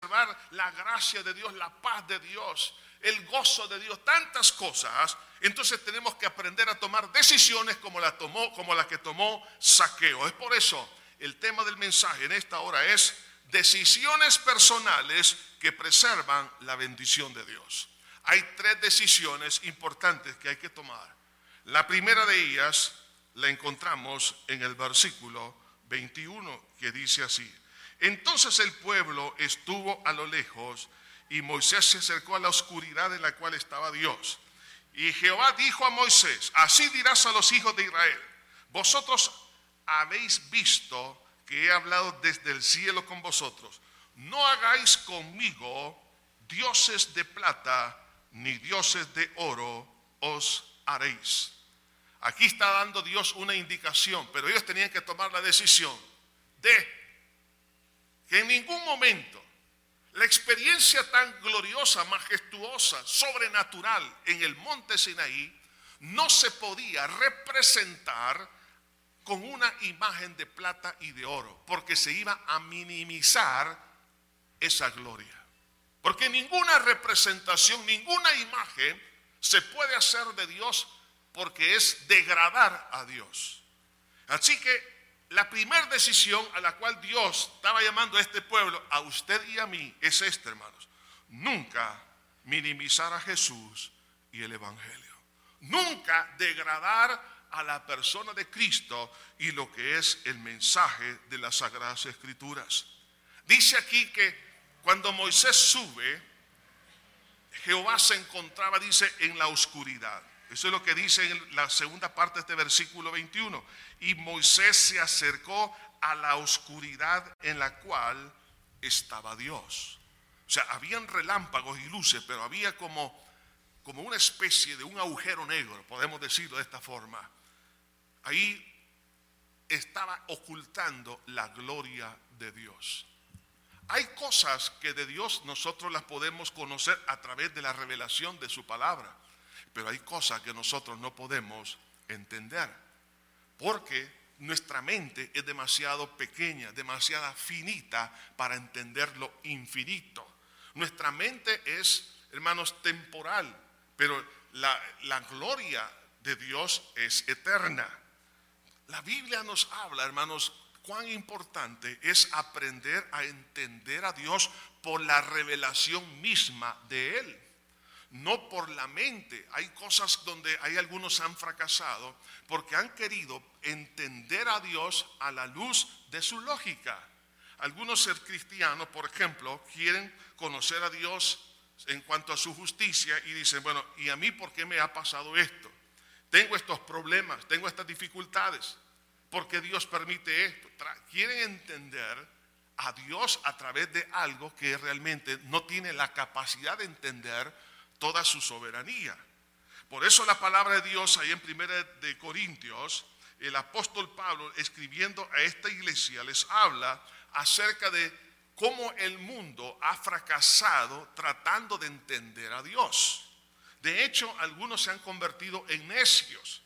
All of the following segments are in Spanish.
preservar la gracia de Dios, la paz de Dios, el gozo de Dios, tantas cosas. Entonces tenemos que aprender a tomar decisiones como la que tomó Zaqueo. Es por eso el tema del mensaje en esta hora es decisiones personales que preservan la bendición de Dios. Hay 3 decisiones importantes que hay que tomar. La primera de ellas la encontramos en el versículo 21, que dice así: entonces el pueblo estuvo a lo lejos y Moisés se acercó a la oscuridad en la cual estaba Dios. Y Jehová dijo a Moisés: así dirás a los hijos de Israel: vosotros habéis visto que he hablado desde el cielo con vosotros. No hagáis conmigo dioses de plata ni dioses de oro os haréis. Aquí está dando Dios una indicación, pero ellos tenían que tomar la decisión de que en ningún momento la experiencia tan gloriosa, majestuosa, sobrenatural en el monte Sinaí no se podía representar con una imagen de plata y de oro, porque se iba a minimizar esa gloria. Porque ninguna representación, ninguna imagen se puede hacer de Dios, porque es degradar a Dios. Así que la primera decisión a la cual Dios estaba llamando a este pueblo, a usted y a mí, es esta, hermanos: nunca minimizar a Jesús y el Evangelio. Nunca degradar a la persona de Cristo y lo que es el mensaje de las Sagradas Escrituras. Dice aquí que cuando Moisés sube, Jehová se encontraba, dice, en la oscuridad. Eso es lo que dice en la segunda parte de este versículo 21. Y Moisés se acercó a la oscuridad en la cual estaba Dios. O sea, habían relámpagos y luces, pero había como una especie de un agujero negro, podemos decirlo de esta forma. Ahí estaba ocultando la gloria de Dios. Hay cosas que de Dios nosotros las podemos conocer a través de la revelación de su palabra, pero hay cosas que nosotros no podemos entender, porque nuestra mente es demasiado pequeña, demasiado finita para entender lo infinito. Nuestra mente es, hermanos, temporal, pero la gloria de Dios es eterna. La Biblia nos habla, hermanos, cuán importante es aprender a entender a Dios por la revelación misma de Él, no por la mente. Hay cosas donde algunos han fracasado porque han querido entender a Dios a la luz de su lógica. Algunos ser cristianos, por ejemplo, quieren conocer a Dios en cuanto a su justicia y dicen: bueno, ¿y a mí por qué me ha pasado esto? Tengo estos problemas, tengo estas dificultades. ¿Por qué Dios permite esto? Quieren entender a Dios a través de algo que realmente no tiene la capacidad de entender toda su soberanía. Por eso la palabra de Dios, ahí en 1 de Corintios, el apóstol Pablo, escribiendo a esta iglesia, les habla acerca de cómo el mundo ha fracasado tratando de entender a Dios. De hecho, algunos se han convertido en necios.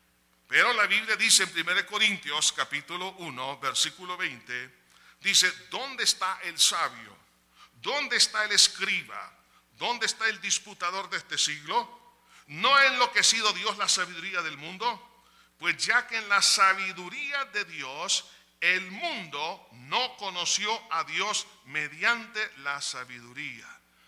Pero la Biblia dice en 1 Corintios capítulo 1, versículo 20, dice: ¿dónde está el sabio? ¿Dónde está el escriba? ¿Dónde está el disputador de este siglo? ¿No ha enloquecido Dios la sabiduría del mundo? Pues ya que en la sabiduría de Dios el mundo no conoció a Dios mediante la sabiduría.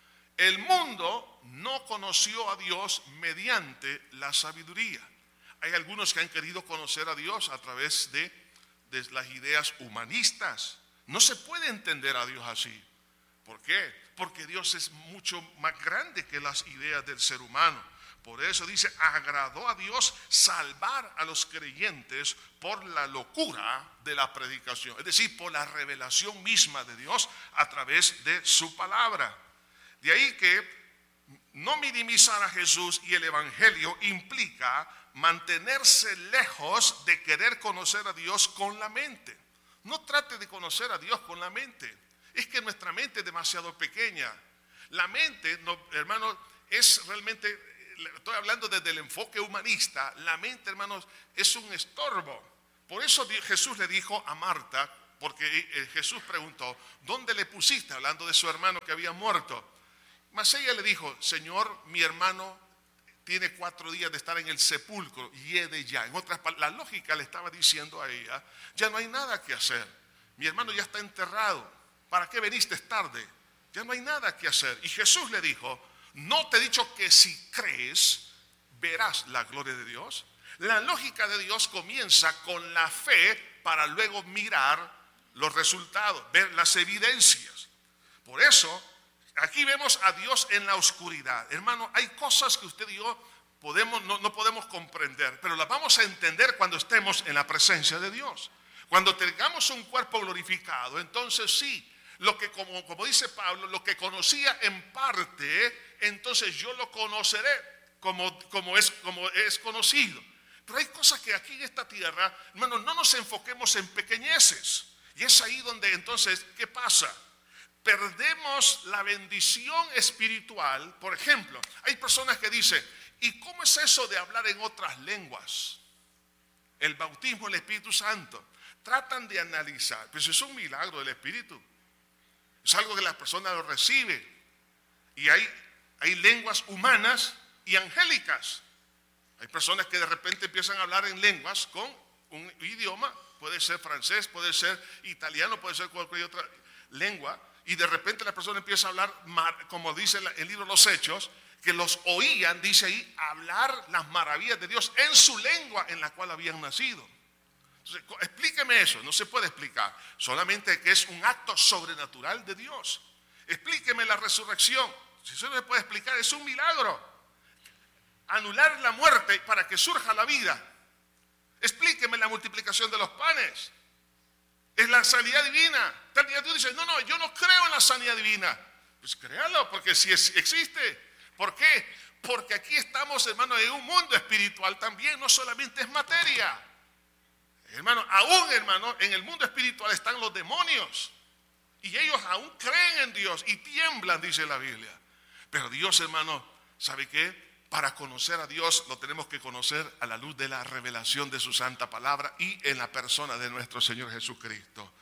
El mundo no conoció a Dios mediante la sabiduría. Hay algunos que han querido conocer a Dios a través de las ideas humanistas. No se puede entender a Dios así. ¿Por qué? Porque Dios es mucho más grande que las ideas del ser humano. Por eso dice: agradó a Dios salvar a los creyentes por la locura de la predicación. Es decir, por la revelación misma de Dios a través de su palabra. De ahí que no minimizar a Jesús y el Evangelio implica mantenerse lejos de querer conocer a Dios con la mente. No trate de conocer a Dios con la mente. Es que nuestra mente es demasiado pequeña. La mente, no, hermanos, es realmente, estoy hablando desde el enfoque humanista, la mente, hermanos, es un estorbo. Por eso Jesús le dijo a Marta, porque Jesús preguntó, ¿dónde le pusiste? Hablando de su hermano que había muerto. Mas ella le dijo, Señor, mi hermano tiene 4 días de estar en el sepulcro, hiede ya. En otras palabras, la lógica le estaba diciendo a ella, ya no hay nada que hacer. Mi hermano ya está enterrado. ¿Para qué veniste tarde? Ya no hay nada que hacer. Y Jesús le dijo, ¿no te he dicho que si crees, verás la gloria de Dios? La lógica de Dios comienza con la fe para luego mirar los resultados, ver las evidencias. Por eso, aquí vemos a Dios en la oscuridad. Hermano, hay cosas que usted y yo no podemos comprender, pero las vamos a entender cuando estemos en la presencia de Dios. Cuando tengamos un cuerpo glorificado, entonces sí, lo que como dice Pablo, lo que conocía en parte, entonces yo lo conoceré como es conocido. Pero hay cosas que aquí en esta tierra, hermano, no nos enfoquemos en pequeñeces. Y es ahí donde entonces, ¿qué pasa? Perdemos la bendición espiritual. Por ejemplo, hay personas que dicen, ¿y cómo es eso de hablar en otras lenguas? El bautismo del Espíritu Santo. Tratan de analizar, pues es un milagro del Espíritu. Es algo que la persona lo recibe. Y hay lenguas humanas y angélicas. Hay personas que de repente empiezan a hablar en lenguas con un idioma, puede ser francés, puede ser italiano, puede ser cualquier otra lengua, y de repente la persona empieza a hablar, como dice el libro Los Hechos, que los oían, dice ahí, hablar las maravillas de Dios en su lengua en la cual habían nacido. Entonces, explíqueme eso, no se puede explicar, solamente que es un acto sobrenatural de Dios. Explíqueme la resurrección, si eso no se puede explicar, es un milagro. Anular la muerte para que surja la vida. Explíqueme la multiplicación de los panes. Es la sanidad divina. Tal día tú dices, no, yo no creo en la sanidad divina. Pues créalo, porque si existe. ¿Por qué? Porque aquí estamos, hermano, en un mundo espiritual también, no solamente es materia. Hermano, aún, hermano, en el mundo espiritual están los demonios. Y ellos aún creen en Dios y tiemblan, dice la Biblia. Pero Dios, hermano, ¿sabe qué? Para conocer a Dios lo tenemos que conocer a la luz de la revelación de su santa palabra y en la persona de nuestro Señor Jesucristo.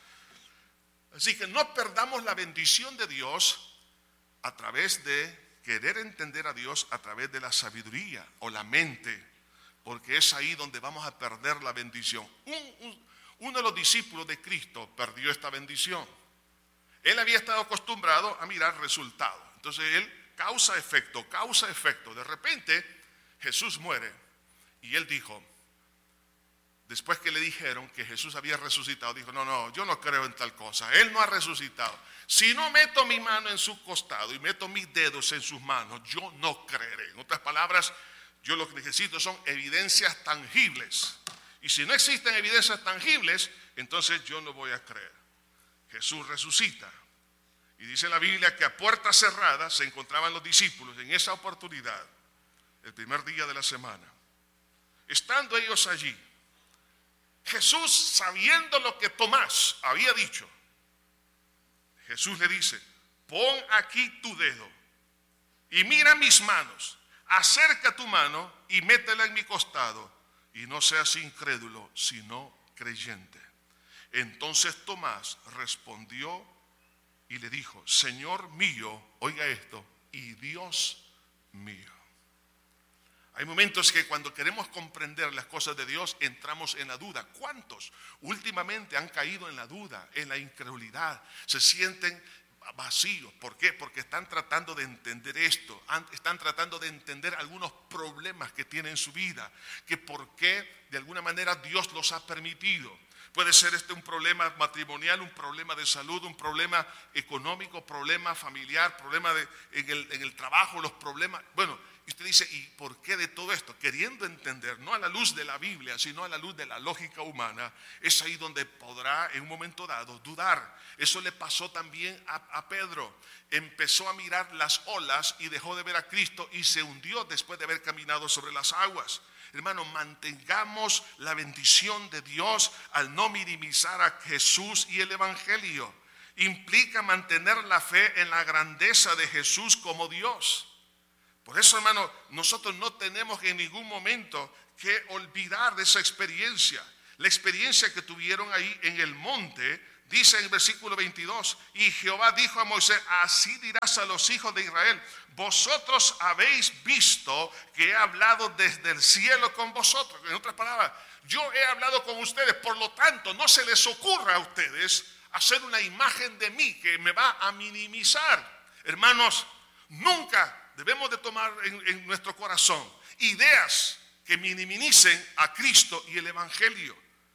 Así que no perdamos la bendición de Dios a través de querer entender a Dios a través de la sabiduría o la mente, porque es ahí donde vamos a perder la bendición. Uno de los discípulos de Cristo perdió esta bendición. Él había estado acostumbrado a mirar resultados. Entonces él causa, efecto. De repente Jesús muere y él dijo, después que le dijeron que Jesús había resucitado, dijo, no, yo no creo en tal cosa. Él no ha resucitado. Si no meto mi mano en su costado y meto mis dedos en sus manos, yo no creeré. En otras palabras, yo lo que necesito son evidencias tangibles. Y si no existen evidencias tangibles, entonces yo no voy a creer. Jesús resucita. Y dice la Biblia que a puertas cerradas se encontraban los discípulos en esa oportunidad, el primer día de la semana. Estando ellos allí, Jesús, sabiendo lo que Tomás había dicho, Jesús le dice, pon aquí tu dedo y mira mis manos, acerca tu mano y métela en mi costado y no seas incrédulo, sino creyente. Entonces Tomás respondió y le dijo, Señor mío, oiga esto, y Dios mío. Hay momentos que cuando queremos comprender las cosas de Dios entramos en la duda. ¿Cuántos últimamente han caído en la duda, en la incredulidad? Se sienten vacíos. ¿Por qué? Porque están tratando de entender esto, están tratando de entender algunos problemas que tienen en su vida, que por qué de alguna manera Dios los ha permitido. Puede ser un problema matrimonial, un problema de salud, un problema económico, problema familiar, problema en el trabajo, los problemas. Bueno, y usted dice, ¿y por qué de todo esto? Queriendo entender, no a la luz de la Biblia, sino a la luz de la lógica humana, es ahí donde podrá en un momento dado dudar. Eso le pasó también a Pedro. Empezó a mirar las olas y dejó de ver a Cristo y se hundió después de haber caminado sobre las aguas. Hermano, mantengamos la bendición de Dios al no minimizar a Jesús y el Evangelio. Implica mantener la fe en la grandeza de Jesús como Dios. Por eso, hermano, nosotros no tenemos en ningún momento que olvidar de esa experiencia. La experiencia que tuvieron ahí en el monte, Dice en el versículo 22, y Jehová dijo a Moisés, así dirás a los hijos de Israel, vosotros habéis visto que he hablado desde el cielo con vosotros. En otras palabras, yo he hablado con ustedes, por lo tanto, no se les ocurra a ustedes hacer una imagen de mí que me va a minimizar. Hermanos, nunca debemos de tomar en nuestro corazón ideas que minimicen a Cristo y el Evangelio.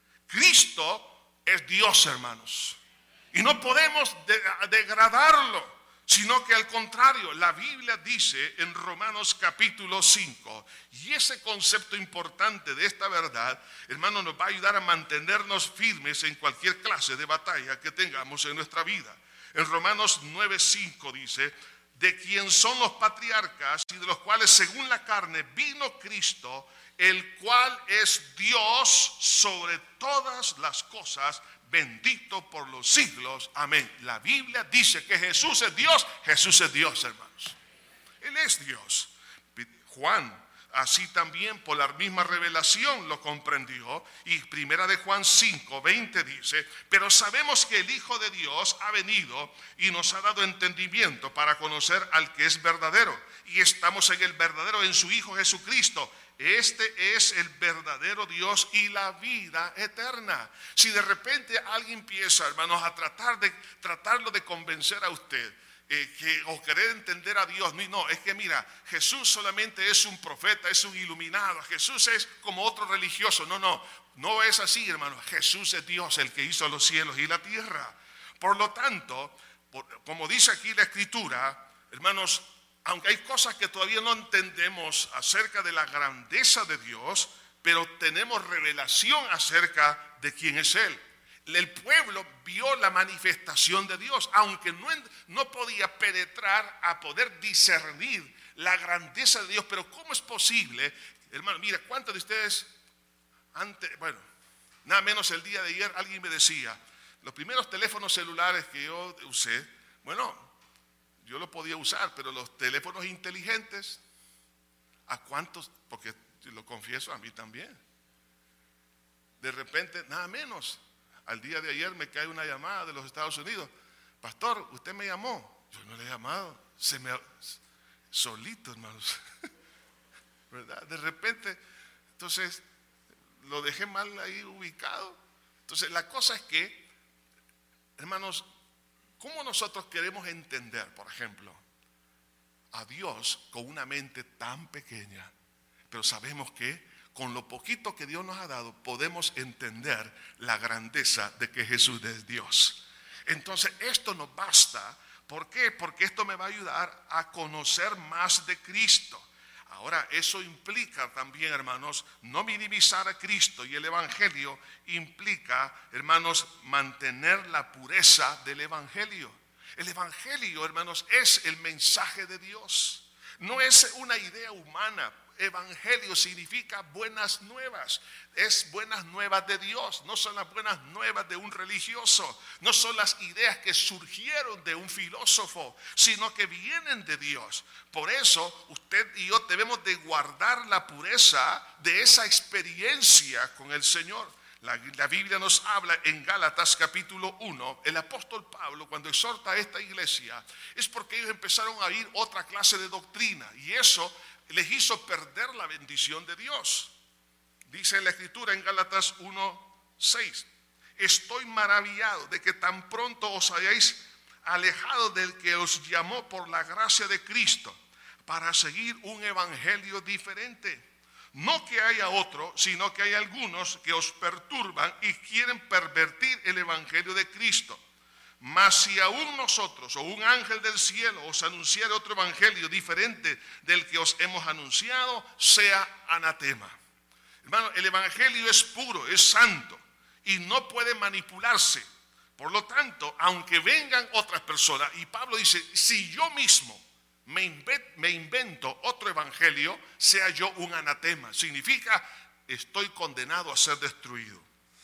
Cristo es Dios, hermanos, y no podemos degradarlo, sino que al contrario, la Biblia dice en Romanos capítulo 5, y ese concepto importante de esta verdad, hermanos, nos va a ayudar a mantenernos firmes en cualquier clase de batalla que tengamos en nuestra vida. En Romanos 9:5 dice, de quien son los patriarcas y de los cuales según la carne vino Cristo, el cual es Dios sobre todas las cosas, bendito por los siglos. Amén. La Biblia dice que Jesús es Dios, hermanos. Él es Dios. Juan, así también por la misma revelación lo comprendió. Y primera de Juan 5:20 dice, pero sabemos que el Hijo de Dios ha venido y nos ha dado entendimiento para conocer al que es verdadero. Y estamos en el verdadero, en su Hijo Jesucristo. Este es el verdadero Dios y la vida eterna. Si de repente alguien empieza, hermanos, a tratarlo de convencer a usted o querer entender a Dios, no, es que mira, Jesús solamente es un profeta, es un iluminado, Jesús es como otro religioso. No es así, hermanos. Jesús es Dios, el que hizo los cielos y la tierra. Por lo tanto, como dice aquí la Escritura, hermanos, aunque hay cosas que todavía no entendemos acerca de la grandeza de Dios, pero tenemos revelación acerca de quién es Él. El pueblo vio la manifestación de Dios, aunque no podía penetrar a poder discernir la grandeza de Dios. Pero ¿cómo es posible? Hermano, mira, ¿cuántos de ustedes nada menos el día de ayer alguien me decía, los primeros teléfonos celulares que yo usé, yo lo podía usar, pero los teléfonos inteligentes, ¿a cuántos? Porque lo confieso, a mí también. De repente, nada menos, al día de ayer me cae una llamada de los Estados Unidos. Pastor, usted me llamó. Yo no le he llamado. Solito, hermanos. ¿Verdad? De repente, entonces, lo dejé mal ahí ubicado. Entonces, la cosa es que, hermanos, ¿cómo nosotros queremos entender, por ejemplo, a Dios con una mente tan pequeña? Pero sabemos que con lo poquito que Dios nos ha dado, podemos entender la grandeza de que Jesús es Dios. Entonces, esto nos basta. ¿Por qué? Porque esto me va a ayudar a conocer más de Cristo. Ahora, eso implica también, hermanos, no minimizar a Cristo, y el Evangelio implica, hermanos, mantener la pureza del Evangelio. El Evangelio, hermanos, es el mensaje de Dios. No es una idea humana. Evangelio significa buenas nuevas. Es buenas nuevas de Dios. No son las buenas nuevas de un religioso. No son las ideas que surgieron de un filósofo, sino que vienen de Dios. Por eso usted y yo debemos de guardar la pureza de esa experiencia con el Señor. La Biblia nos habla en Gálatas capítulo 1, el apóstol Pablo, cuando exhorta a esta iglesia, es porque ellos empezaron a oír otra clase de doctrina, y eso les hizo perder la bendición de Dios. Dice la Escritura en Gálatas 1:6, estoy maravillado de que tan pronto os hayáis alejado del que os llamó por la gracia de Cristo para seguir un evangelio diferente. No que haya otro, sino que hay algunos que os perturban y quieren pervertir el evangelio de Cristo. Mas si aún nosotros o un ángel del cielo os anunciare otro evangelio diferente del que os hemos anunciado, sea anatema. Hermano, el evangelio es puro, es santo y no puede manipularse. Por lo tanto, aunque vengan otras personas, y Pablo dice, si yo mismo me invento otro evangelio, sea yo un anatema. Significa, estoy condenado a ser destruido.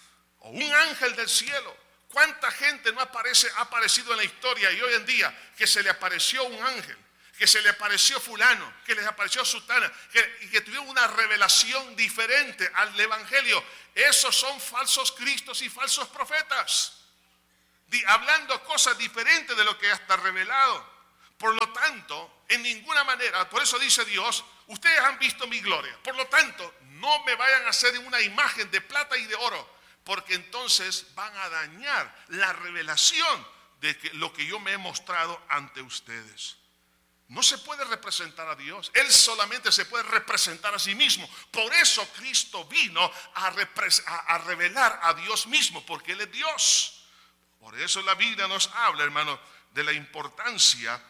O un ángel del cielo. ¿Cuánta gente no ha aparecido en la historia y hoy en día que se le apareció un ángel, que se le apareció fulano, que les apareció sutana, que tuvieron una revelación diferente al evangelio? Esos son falsos cristos y falsos profetas. hablando cosas diferentes de lo que ya está revelado. Por lo tanto, en ninguna manera, por eso dice Dios, ustedes han visto mi gloria. Por lo tanto, no me vayan a hacer una imagen de plata y de oro, porque entonces van a dañar la revelación de lo que yo me he mostrado ante ustedes. No se puede representar a Dios. Él solamente se puede representar a sí mismo. Por eso Cristo vino a revelar a Dios mismo, porque Él es Dios. Por eso la Biblia nos habla, hermanos, de la importancia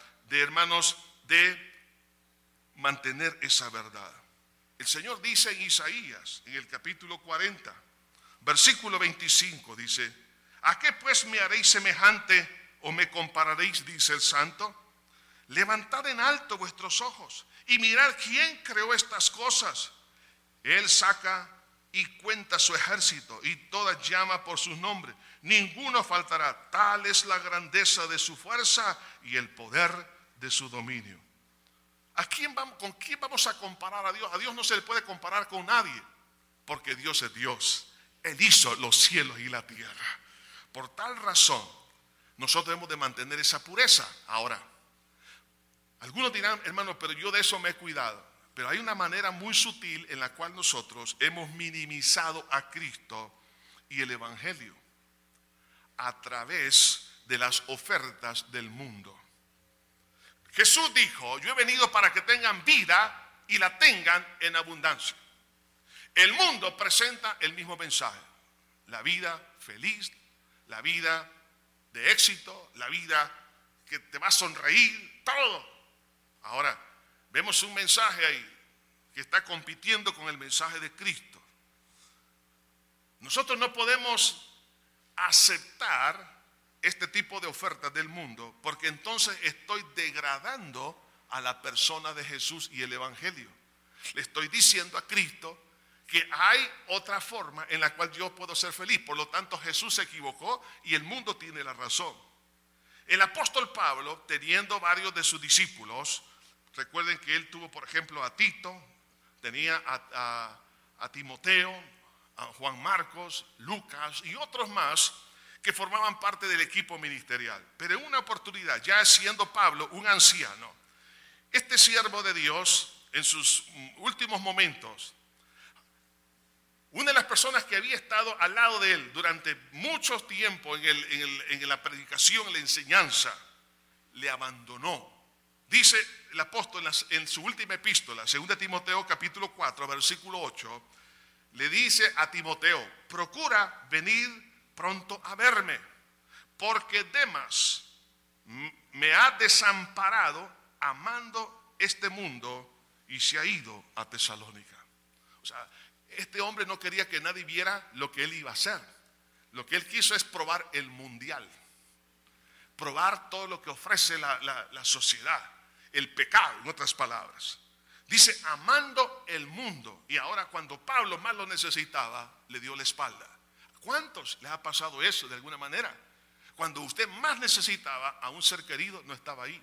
de mantener esa verdad. El Señor dice en Isaías, en el capítulo 40, versículo 25, dice: ¿a qué pues me haréis semejante o me compararéis, dice el Santo? Levantad en alto vuestros ojos y mirad quién creó estas cosas. Él saca y cuenta su ejército y todas llama por sus nombres. Ninguno faltará. Tal es la grandeza de su fuerza y el poder de su dominio. ¿Con quién vamos a comparar a Dios? A Dios no se le puede comparar con nadie, porque Dios es Dios. Él hizo los cielos y la tierra. Por tal razón, nosotros debemos de mantener esa pureza. Ahora, algunos dirán, hermano, pero yo de eso me he cuidado. Pero hay una manera muy sutil en la cual nosotros hemos minimizado a Cristo y el Evangelio a través de las ofertas del mundo. Jesús dijo: yo he venido para que tengan vida y la tengan en abundancia. El mundo presenta el mismo mensaje: la vida feliz, la vida de éxito, la vida que te va a sonreír, todo. Ahora, vemos un mensaje ahí que está compitiendo con el mensaje de Cristo. Nosotros no podemos aceptar este tipo de ofertas del mundo, porque entonces estoy degradando a la persona de Jesús y el Evangelio. Le estoy diciendo a Cristo que hay otra forma en la cual yo puedo ser feliz. Por lo tanto, Jesús se equivocó y el mundo tiene la razón. El apóstol Pablo, teniendo varios de sus discípulos, recuerden que él tuvo, por ejemplo, a Tito, tenía a Timoteo, a Juan Marcos, Lucas y otros más que formaban parte del equipo ministerial. Pero en una oportunidad, ya siendo Pablo un anciano, este siervo de Dios, en sus últimos momentos, una de las personas que había estado al lado de él durante mucho tiempo en la predicación, en la enseñanza, le abandonó. Dice el apóstol en su última epístola, 2 Timoteo capítulo 4, versículo 8, le dice a Timoteo: procura venir pronto a verme, porque Demas me ha desamparado amando este mundo y se ha ido a Tesalónica. O sea, este hombre no quería que nadie viera lo que él iba a hacer. Lo que él quiso es probar el mundial, probar todo lo que ofrece la sociedad, el pecado, en otras palabras. Dice, amando el mundo. Y ahora, cuando Pablo más lo necesitaba, le dio la espalda. ¿Cuántos les ha pasado eso de alguna manera? Cuando usted más necesitaba a un ser querido, no estaba ahí.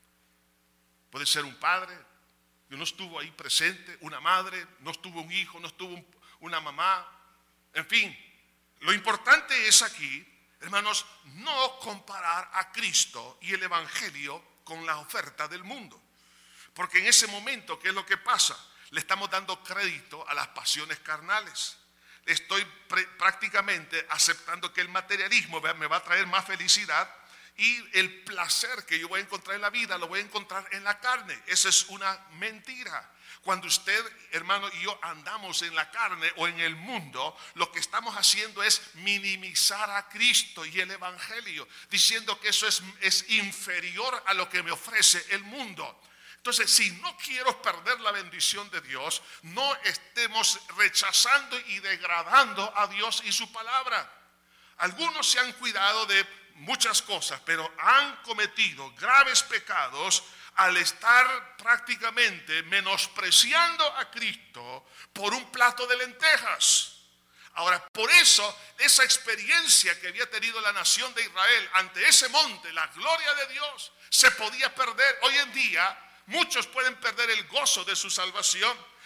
Puede ser un padre que no estuvo ahí presente, una madre, no estuvo un hijo, no estuvo una mamá, en fin. Lo importante es aquí, hermanos, no comparar a Cristo y el Evangelio con la oferta del mundo. Porque en ese momento, ¿qué es lo que pasa? Le estamos dando crédito a las pasiones carnales. Estoy prácticamente aceptando que el materialismo me va a traer más felicidad y el placer que yo voy a encontrar en la vida lo voy a encontrar en la carne. Esa es una mentira. Cuando usted, hermano, y yo andamos en la carne o en el mundo, lo que estamos haciendo es minimizar a Cristo y el Evangelio, diciendo que eso es inferior a lo que me ofrece el mundo. Entonces, si no quiero perder la bendición de Dios, no estemos rechazando y degradando a Dios y su palabra. Algunos se han cuidado de muchas cosas, pero han cometido graves pecados al estar prácticamente menospreciando a Cristo por un plato de lentejas. Ahora, por eso, esa experiencia que había tenido la nación de Israel ante ese monte, la gloria de Dios, se podía perder. Hoy en día, muchos pueden perder el gozo de su salvación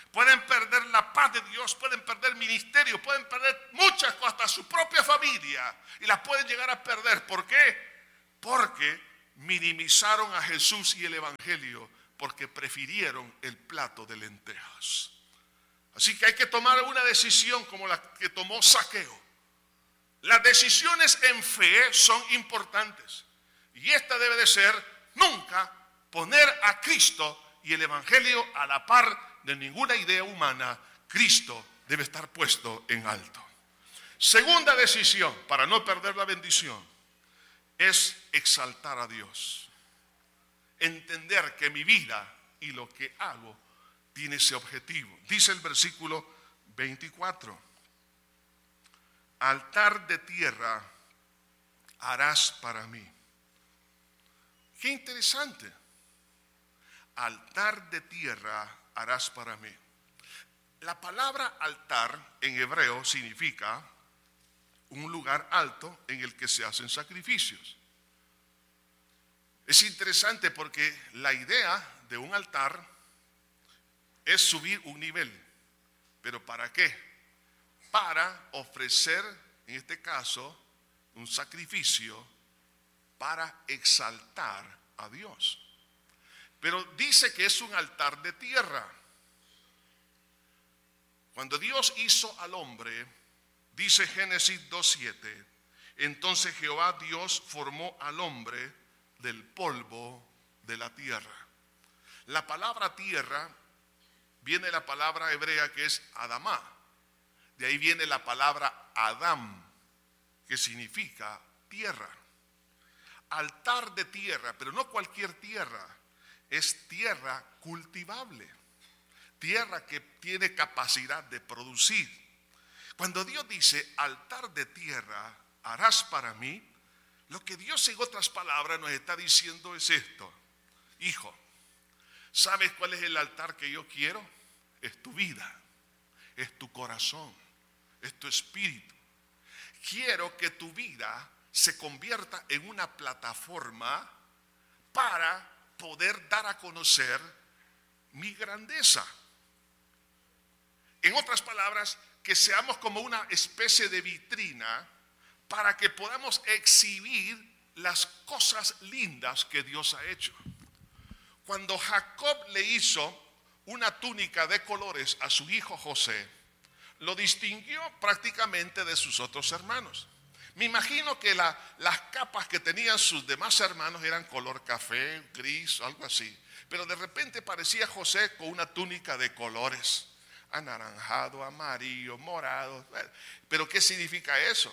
pueden perder la paz de Dios, pueden perder ministerio, pueden perder muchas cosas, hasta su propia familia, y las pueden llegar a perder. ¿Por qué? Porque minimizaron a Jesús y el Evangelio, porque prefirieron el plato de lentejas. Así que hay que tomar una decisión como la que tomó Zaqueo. Las decisiones en fe son importantes, y esta debe de ser nunca poner a Cristo y el Evangelio a la par de ninguna idea humana. Cristo debe estar puesto en alto. Segunda decisión, para no perder la bendición, es exaltar a Dios. Entender que mi vida y lo que hago tiene ese objetivo. Dice el versículo 24: altar de tierra harás para mí. Qué interesante. Altar de tierra harás para mí. La palabra altar en hebreo significa un lugar alto en el que se hacen sacrificios. Es interesante porque la idea de un altar es subir un nivel. ¿Pero para qué? Para ofrecer, en este caso, un sacrificio para exaltar a Dios. Pero dice que es un altar de tierra. Cuando Dios hizo al hombre, dice Génesis 2:7, entonces Jehová Dios formó al hombre del polvo de la tierra. La palabra tierra viene de la palabra hebrea que es Adamá. De ahí viene la palabra Adam, que significa tierra. Altar de tierra, pero no cualquier tierra, es tierra cultivable, tierra que tiene capacidad de producir. Cuando Dios dice altar de tierra harás para mí, lo que Dios en otras palabras nos está diciendo es esto: hijo, ¿sabes cuál es el altar que yo quiero? Es tu vida, es tu corazón, es tu espíritu. Quiero que tu vida se convierta en una plataforma para poder dar a conocer mi grandeza. En otras palabras, que seamos como una especie de vitrina para que podamos exhibir las cosas lindas que Dios ha hecho. Cuando Jacob le hizo una túnica de colores a su hijo José, lo distinguió prácticamente de sus otros hermanos. Me imagino que las capas que tenían sus demás hermanos eran color café, gris, algo así. Pero de repente parecía José con una túnica de colores, anaranjado, amarillo, morado. Pero ¿qué significa eso?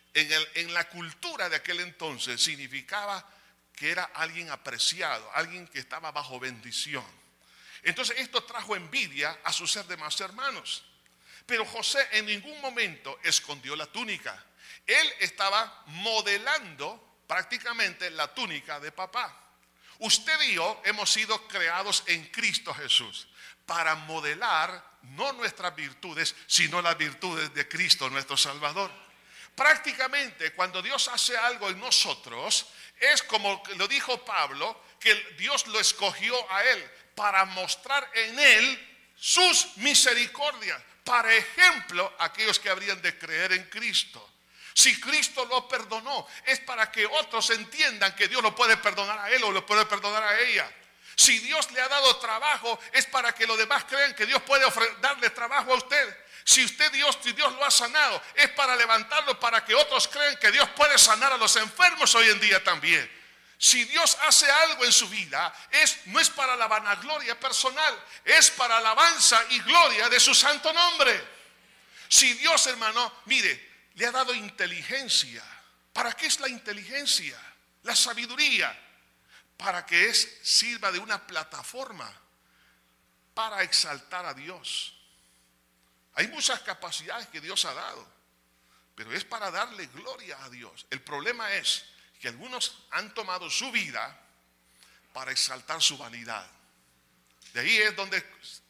En la cultura de aquel entonces significaba que era alguien apreciado, alguien que estaba bajo bendición. Entonces esto trajo envidia a sus demás hermanos. Pero José en ningún momento escondió la túnica. Él estaba modelando prácticamente la túnica de papá. Usted y yo hemos sido creados en Cristo Jesús para modelar no nuestras virtudes, sino las virtudes de Cristo, nuestro Salvador. Prácticamente cuando Dios hace algo en nosotros, es como lo dijo Pablo, que Dios lo escogió a él para mostrar en él sus misericordias, para ejemplo a aquellos que habrían de creer en Cristo. Si Cristo lo perdonó, es para que otros entiendan que Dios lo puede perdonar a él o lo puede perdonar a ella. Si Dios le ha dado trabajo, es para que los demás crean que Dios puede darle trabajo a usted. Si Dios lo ha sanado, es para levantarlo, para que otros crean que Dios puede sanar a los enfermos hoy en día también. Si Dios hace algo en su vida, no es para la vanagloria personal, es para alabanza y gloria de su santo nombre. Si Dios, hermano, mire, le ha dado inteligencia. ¿Para qué es la inteligencia? La sabiduría. Para que sirva de una plataforma para exaltar a Dios. Hay muchas capacidades que Dios ha dado, pero es para darle gloria a Dios. El problema es que algunos han tomado su vida para exaltar su vanidad. De ahí es donde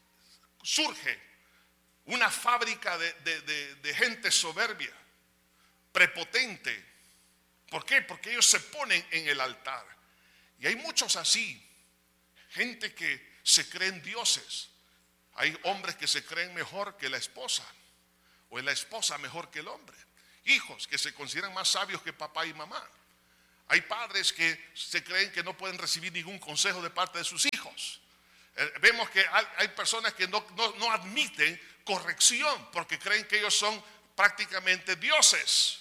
surge una fábrica de gente soberbia, prepotente. ¿Por qué? Porque ellos se ponen en el altar. Y hay muchos así, gente que se creen dioses, Hay hombres que se creen mejor que la esposa, o es la esposa mejor que el hombre. Hijos que se consideran más sabios que papá y mamá. Hay padres que se creen que no pueden recibir ningún consejo de parte de sus hijos. Vemos que hay personas que no admiten corrección porque creen que ellos son prácticamente dioses.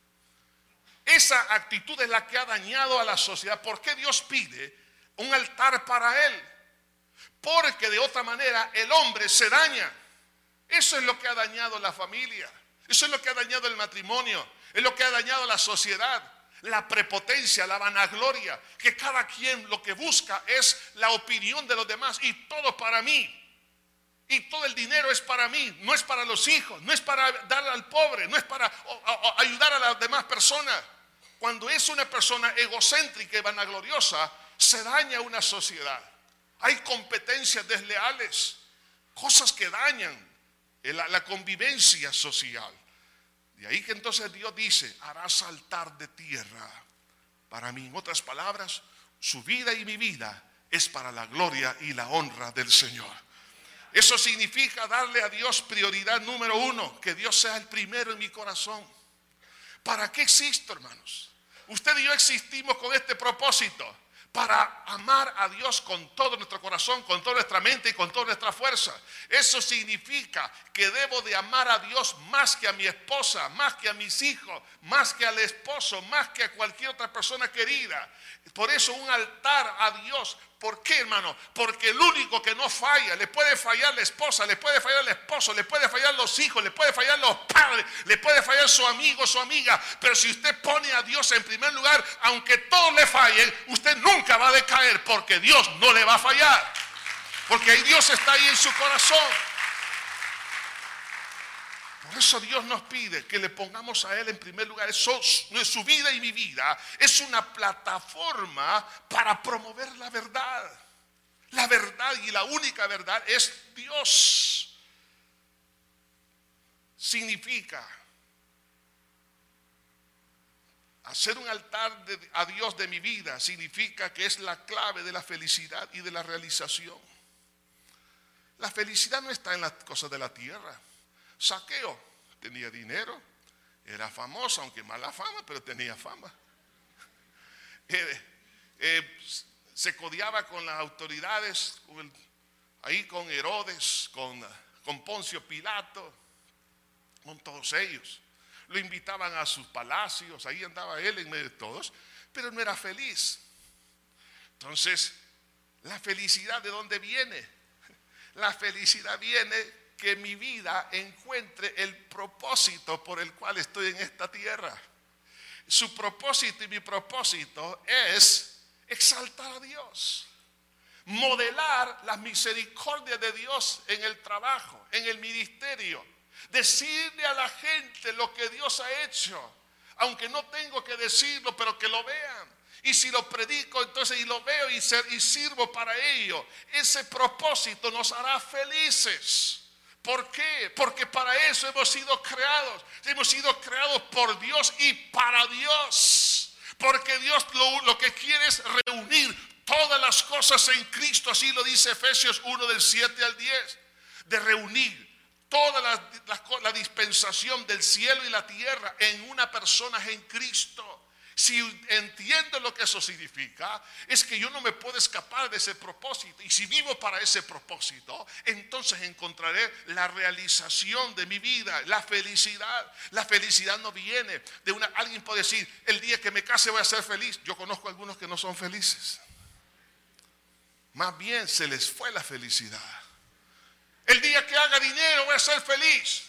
Esa actitud es la que ha dañado a la sociedad. ¿Por qué Dios pide un altar para Él? Porque de otra manera el hombre se daña. Eso es lo que ha dañado la familia. Eso es lo que ha dañado el matrimonio. Es lo que ha dañado la sociedad. La prepotencia, la vanagloria. Que cada quien lo que busca es la opinión de los demás. Y todo para mí. Y todo el dinero es para mí. No es para los hijos. No es para darle al pobre. No es para ayudar a las demás personas. Cuando es una persona egocéntrica y vanagloriosa, se daña una sociedad. Hay competencias desleales. Cosas que dañan la convivencia social. De ahí que entonces Dios dice, hará saltar de tierra para mí. En otras palabras, su vida y mi vida es para la gloria y la honra del Señor. Eso significa darle a Dios prioridad número uno, que Dios sea el primero en mi corazón. ¿Para qué existo, hermanos? Usted y yo existimos con este propósito. Para amar a Dios con todo nuestro corazón, con toda nuestra mente y con toda nuestra fuerza. Eso significa que debo de amar a Dios más que a mi esposa, más que a mis hijos, más que al esposo, más que a cualquier otra persona querida. Por eso un altar a Dios. ¿Por qué, hermano? Porque el único que no falla, le puede fallar la esposa, le puede fallar el esposo, le puede fallar los hijos, le puede fallar los padres, le puede fallar su amigo, su amiga. Pero si usted pone a Dios en primer lugar, aunque todos le fallen, usted nunca va a decaer porque Dios no le va a fallar. Porque ahí Dios está ahí en su corazón. Por eso Dios nos pide que le pongamos a Él en primer lugar. Eso no es su vida y mi vida. Es una plataforma para promover la verdad. La verdad y la única verdad es Dios. Significa hacer un altar a Dios de mi vida. Significa que es la clave de la felicidad y de la realización. La felicidad no está en las cosas de la tierra. Saqueo tenía dinero, era famoso, aunque mala fama, pero tenía fama. Se codiaba con las autoridades, ahí con Herodes, con Poncio Pilato, con todos ellos. Lo invitaban a sus palacios, ahí andaba él en medio de todos, pero no era feliz. Entonces, ¿la felicidad de dónde viene? La felicidad viene que mi vida encuentre el propósito por el cual estoy en esta tierra. Su propósito y mi propósito es exaltar a Dios, modelar las misericordias de Dios en el trabajo, en el ministerio, decirle a la gente lo que Dios ha hecho, aunque no tengo que decirlo, pero que lo vean. Y si lo predico, entonces y lo veo y sirvo para ello, ese propósito nos hará felices. ¿Por qué? Porque para eso hemos sido creados. Hemos sido creados por Dios y para Dios. Porque Dios lo que quiere es reunir todas las cosas en Cristo. Así lo dice Efesios 1 del 7 al 10. De reunir toda la dispensación del cielo y la tierra en una persona, en Cristo. Si entiendo lo que eso significa, es que yo no me puedo escapar de ese propósito. Y si vivo para ese propósito, entonces encontraré la realización de mi vida, la felicidad. La felicidad no viene de alguien puede decir, el día que me case voy a ser feliz. Yo conozco a algunos que no son felices. Más bien se les fue la felicidad. El día que haga dinero voy a ser feliz.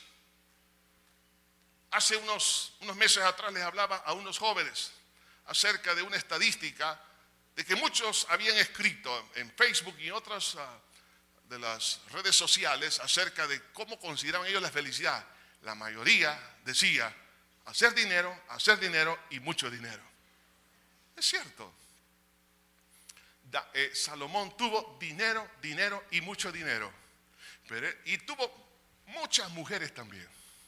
Hace unos meses atrás les hablaba a unos jóvenes acerca de una estadística de que muchos habían escrito en Facebook y otras de las redes sociales acerca de cómo consideraban ellos la felicidad. La mayoría decía hacer dinero y mucho dinero. Es cierto. Salomón tuvo dinero y mucho dinero. Y tuvo muchas mujeres también.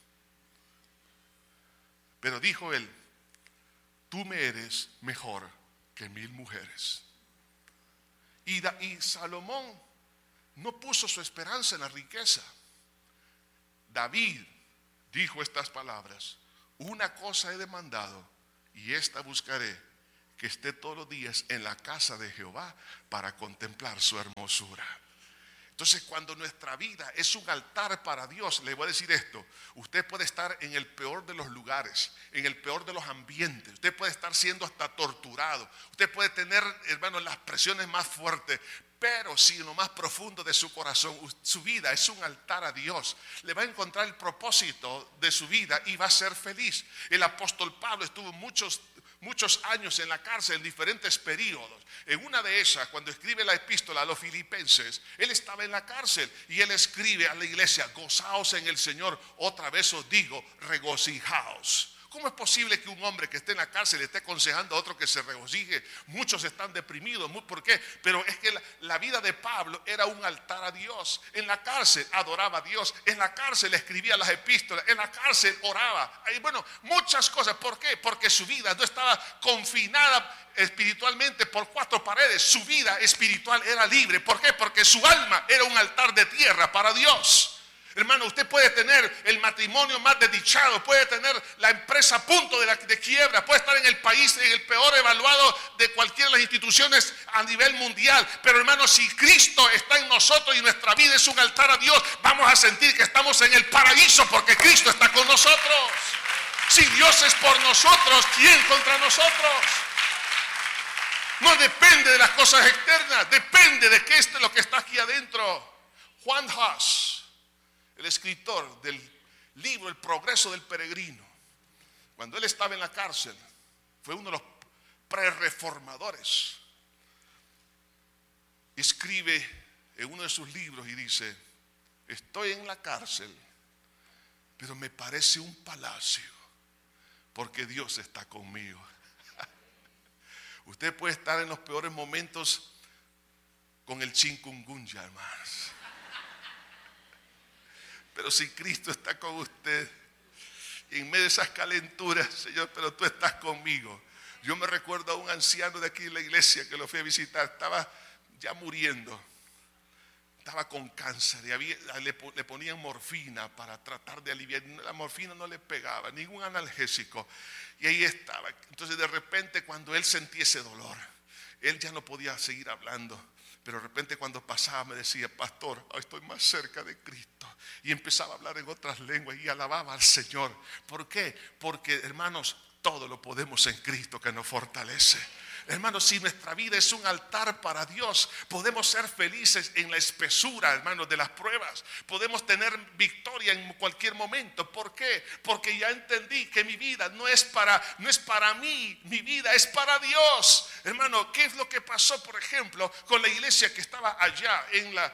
Pero dijo él, tú me eres mejor que 1000 mujeres. Y Salomón no puso su esperanza en la riqueza. David dijo estas palabras: una cosa he demandado y esta buscaré, que esté todos los días en la casa de Jehová para contemplar su hermosura. Entonces, cuando nuestra vida es un altar para Dios, le voy a decir esto: usted puede estar en el peor de los lugares, en el peor de los ambientes, usted puede estar siendo hasta torturado, usted puede tener, hermano, las presiones más fuertes, pero si en lo más profundo de su corazón su vida es un altar a Dios, le va a encontrar el propósito de su vida y va a ser feliz. El apóstol Pablo estuvo muchos años en la cárcel en diferentes periodos. En una de esas, cuando escribe la epístola a los filipenses, él estaba en la cárcel y él escribe a la iglesia: gozaos en el Señor, otra vez os digo, regocijaos. ¿Cómo es posible que un hombre que esté en la cárcel esté aconsejando a otro que se regocije? Muchos están deprimidos. ¿Por qué? Pero es que la vida de Pablo era un altar a Dios. En la cárcel adoraba a Dios. En la cárcel escribía las epístolas. En la cárcel oraba. Y bueno, muchas cosas. ¿Por qué? Porque su vida no estaba confinada espiritualmente por cuatro paredes. Su vida espiritual era libre. ¿Por qué? Porque su alma era un altar de tierra para Dios. Hermano, usted puede tener el matrimonio más desdichado, puede tener la empresa a punto de quiebra, puede estar en el país en el peor evaluado de cualquiera de las instituciones a nivel mundial. Pero hermano, si Cristo está en nosotros y nuestra vida es un altar a Dios, vamos a sentir que estamos en el paraíso porque Cristo está con nosotros. Si Dios es por nosotros, ¿quién contra nosotros? No depende de las cosas externas, depende de qué es lo que está aquí adentro. Juan Huss, el escritor del libro El progreso del peregrino, cuando él estaba en la cárcel, fue uno de los prerreformadores. Escribe en uno de sus libros y dice: estoy en la cárcel, pero me parece un palacio, porque Dios está conmigo. Usted puede estar en los peores momentos con el chikungunya, hermanos, pero si Cristo está con usted, y en medio de esas calenturas, Señor, pero tú estás conmigo. Yo me recuerdo a un anciano de aquí en la iglesia que lo fui a visitar, estaba ya muriendo, estaba con cáncer y le ponían morfina para tratar de aliviar. La morfina no le pegaba, ningún analgésico, y ahí estaba. Entonces de repente, cuando él sentía ese dolor, él ya no podía seguir hablando. Pero de repente cuando pasaba me decía: pastor, hoy estoy más cerca de Cristo. Y empezaba a hablar en otras lenguas y alababa al Señor. ¿Por qué? Porque, hermanos, todo lo podemos en Cristo que nos fortalece. Hermanos, si nuestra vida es un altar para Dios, podemos ser felices en la espesura, hermanos, de las pruebas. Podemos tener victoria en cualquier momento. ¿Por qué? Porque ya entendí que mi vida no es para mí, mi vida es para Dios. Hermano, ¿qué es lo que pasó, por ejemplo, con la iglesia que estaba allá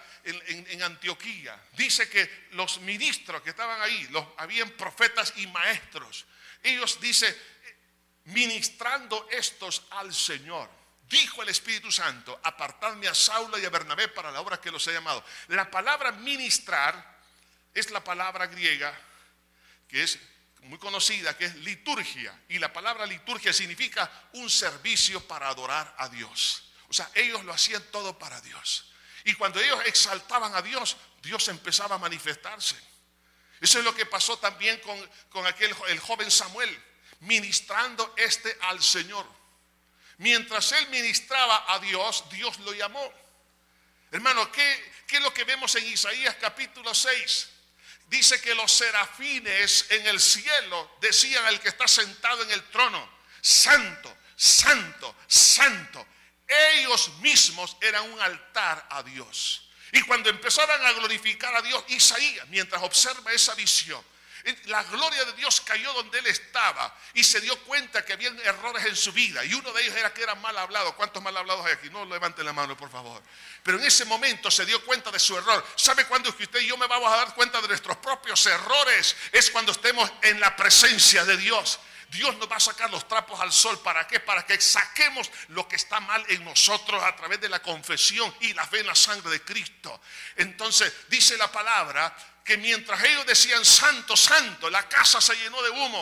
en Antioquía? Dice que los ministros que estaban ahí, habían profetas y maestros. Ellos, dice, ministrando estos al Señor, dijo el Espíritu Santo: apartadme a Saulo y a Bernabé para la obra que los he llamado. La palabra ministrar es la palabra griega que es muy conocida, que es liturgia, y la palabra liturgia significa un servicio para adorar a Dios. O sea, ellos lo hacían todo para Dios, y cuando ellos exaltaban a Dios, Dios empezaba a manifestarse. Eso es lo que pasó también con el joven Samuel, ministrando al Señor. Mientras él ministraba a Dios, Dios lo llamó. Hermano, ¿qué es lo que vemos en Isaías capítulo 6? Dice que los serafines en el cielo decían al que está sentado en el trono: santo, santo, santo. Ellos mismos eran un altar a Dios. Y cuando empezaban a glorificar a Dios, Isaías, mientras observa esa visión, la gloria de Dios cayó donde él estaba y se dio cuenta que habían errores en su vida, y uno de ellos era que era mal hablado. ¿Cuántos mal hablados hay aquí? No levanten la mano, por favor. Pero en ese momento se dio cuenta de su error. ¿Sabe cuándo es que usted y yo me vamos a dar cuenta de nuestros propios errores? Es cuando estemos en la presencia de Dios. Dios nos va a sacar los trapos al sol. ¿Para qué? Para que saquemos lo que está mal en nosotros a través de la confesión y la fe en la sangre de Cristo. Entonces dice la palabra que mientras ellos decían santo, santo, la casa se llenó de humo.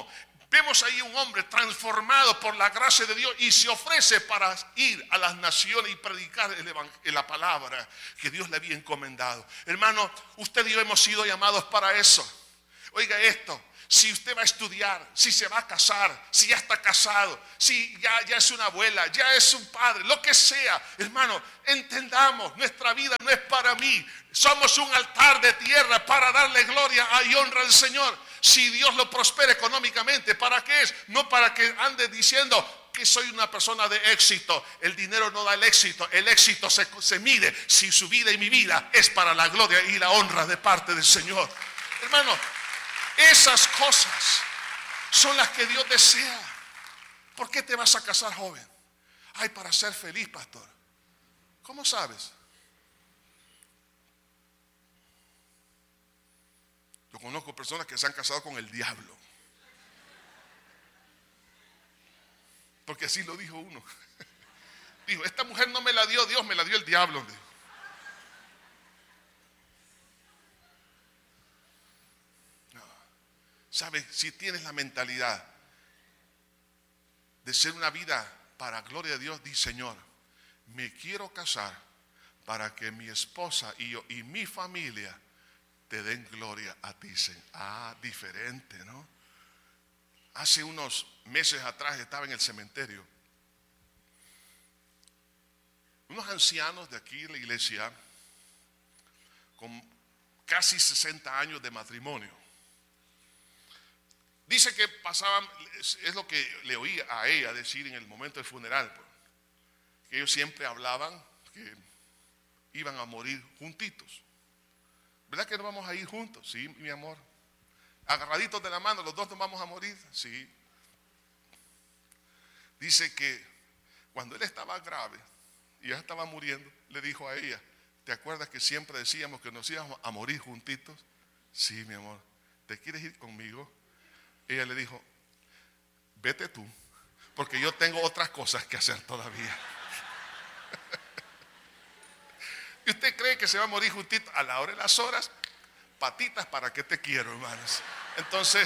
Vemos ahí un hombre transformado por la gracia de Dios y se ofrece para ir a las naciones y predicar la palabra que Dios le había encomendado. Hermano, usted y yo hemos sido llamados para eso. Oiga esto, si usted va a estudiar, si se va a casar, si ya está casado, si ya es una abuela, ya es un padre, lo que sea, hermano, entendamos, nuestra vida no es para mí. Somos un altar de tierra para darle gloria y honra al Señor. Si Dios lo prospera económicamente, ¿para qué es? No para que ande diciendo que soy una persona de éxito. El dinero no da el éxito se mide si su vida y mi vida es para la gloria y la honra de parte del Señor. Hermano, esas cosas son las que Dios desea. ¿Por qué te vas a casar, joven? Ay, para ser feliz, pastor. ¿Cómo sabes? Yo conozco personas que se han casado con el diablo. Porque así lo dijo uno. Dijo, esta mujer no me la dio Dios, me la dio el diablo. No. ¿Sabes? Si tienes la mentalidad de ser una vida para gloria de Dios, di, Señor, me quiero casar para que mi esposa y yo y mi familia te den gloria a ti. Diferente, ¿no? Hace unos meses atrás estaba en el cementerio. Unos ancianos de aquí en la iglesia con casi 60 años de matrimonio. Dice que pasaban, es lo que le oí a ella decir en el momento del funeral, que ellos siempre hablaban que iban a morir juntitos. ¿Verdad que no vamos a ir juntos? Sí, mi amor. Agarraditos de la mano, los dos nos vamos a morir. Sí. Dice que cuando él estaba grave y ya estaba muriendo, le dijo a ella, ¿te acuerdas que siempre decíamos que nos íbamos a morir juntitos? Sí, mi amor. ¿Te quieres ir conmigo? Ella le dijo, vete tú, porque yo tengo otras cosas que hacer todavía. ¿Y usted cree que se va a morir juntito a la hora de las horas? Patitas, ¿para qué te quiero, hermanos? Entonces,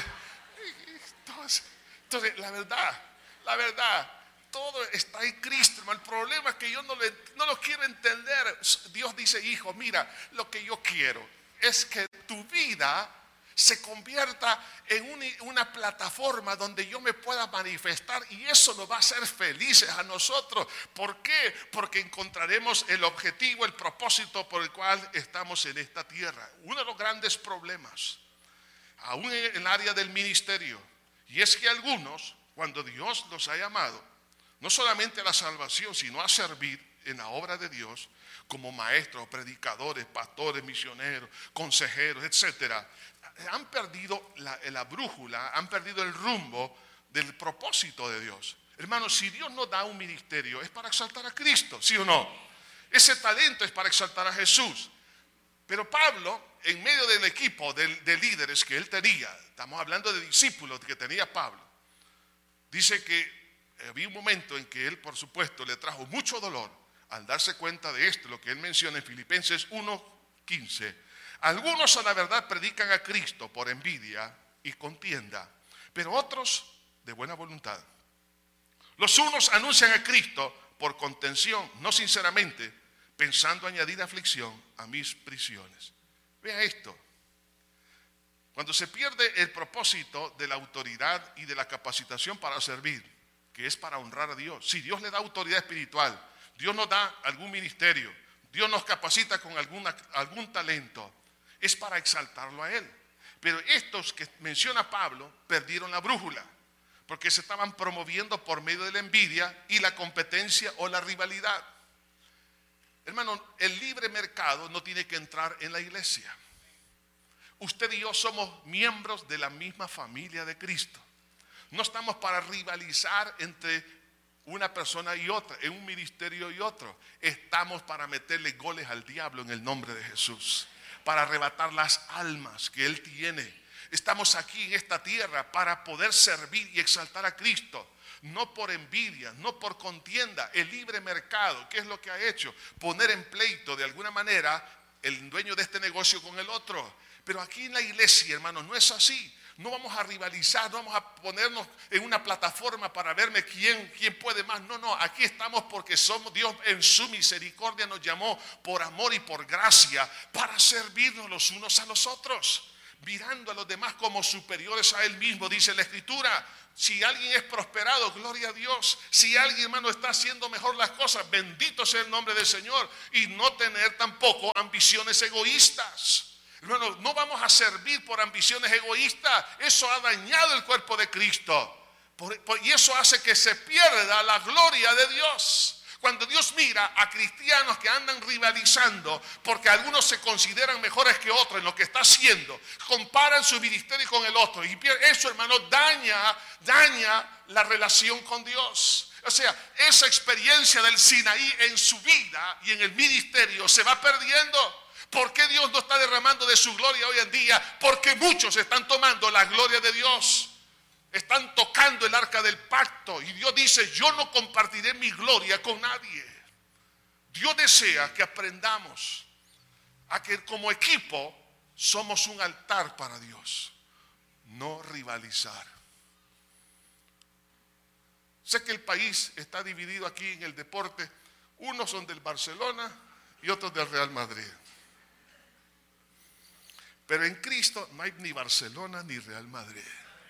la verdad, todo está en Cristo, hermano. El problema es que yo no lo quiero entender. Dios dice, hijo, mira, lo que yo quiero es que tu vida se convierta en una plataforma donde yo me pueda manifestar, y eso nos va a hacer felices a nosotros. ¿Por qué? Porque encontraremos el objetivo, el propósito por el cual estamos en esta tierra. Uno de los grandes problemas, aún en el área del ministerio, y es que algunos, cuando Dios los ha llamado, no solamente a la salvación, sino a servir en la obra de Dios, como maestros, predicadores, pastores, misioneros, consejeros, etcétera, han perdido la brújula, han perdido el rumbo del propósito de Dios. Hermanos, si Dios nos da un ministerio, es para exaltar a Cristo, ¿sí o no? Ese talento es para exaltar a Jesús. Pero Pablo, en medio del equipo de líderes que él tenía, estamos hablando de discípulos que tenía Pablo, dice que había un momento en que él, por supuesto, le trajo mucho dolor al darse cuenta de esto, lo que él menciona en Filipenses 1:15. Algunos a la verdad predican a Cristo por envidia y contienda, pero otros de buena voluntad. Los unos anuncian a Cristo por contención, no sinceramente, pensando añadir aflicción a mis prisiones. Vea esto. Cuando se pierde el propósito de la autoridad y de la capacitación para servir, que es para honrar a Dios. Si Dios le da autoridad espiritual, Dios nos da algún ministerio, Dios nos capacita con algún talento, es para exaltarlo a Él. Pero estos que menciona Pablo perdieron la brújula, porque se estaban promoviendo por medio de la envidia y la competencia o la rivalidad. Hermano, el libre mercado no tiene que entrar en la iglesia. Usted y yo somos miembros de la misma familia de Cristo. No estamos para rivalizar entre una persona y otra, en un ministerio y otro. Estamos para meterle goles al diablo en el nombre de Jesús, para arrebatar las almas que Él tiene. Estamos aquí en esta tierra para poder servir y exaltar a Cristo, no por envidia, no por contienda. El libre mercado, ¿qué es lo que ha hecho? Poner en pleito de alguna manera el dueño de este negocio con el otro. Pero aquí en la iglesia, hermanos, no es así. No vamos a rivalizar, no vamos a ponernos en una plataforma para verme quién puede más. No, aquí estamos porque somos Dios en su misericordia nos llamó por amor y por gracia para servirnos los unos a los otros, mirando a los demás como superiores a Él mismo. Dice la Escritura, si alguien es prosperado, gloria a Dios. Si alguien, hermano, está haciendo mejor las cosas, bendito sea el nombre del Señor. Y no tener tampoco ambiciones egoístas. Hermano, no vamos a servir por ambiciones egoístas. Eso ha dañado el cuerpo de Cristo. Y eso hace que se pierda la gloria de Dios. Cuando Dios mira a cristianos que andan rivalizando porque algunos se consideran mejores que otros en lo que está haciendo, comparan su ministerio con el otro, y eso, hermano, daña la relación con Dios. O sea, esa experiencia del Sinaí en su vida y en el ministerio se va perdiendo. ¿Por qué Dios no está derramando de su gloria hoy en día? Porque muchos están tomando la gloria de Dios. Están tocando el arca del pacto. Y Dios dice, yo no compartiré mi gloria con nadie. Dios desea que aprendamos a que como equipo somos un altar para Dios. No rivalizar. Sé que el país está dividido aquí en el deporte. Unos son del Barcelona y otros del Real Madrid. Pero en Cristo no hay ni Barcelona ni Real Madrid.